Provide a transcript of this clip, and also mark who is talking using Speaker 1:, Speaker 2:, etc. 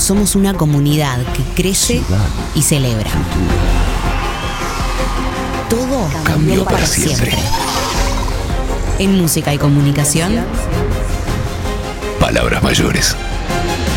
Speaker 1: somos una comunidad que crece y celebra. Todo cambió para siempre. En Música y Comunicación,
Speaker 2: Palabras mayores.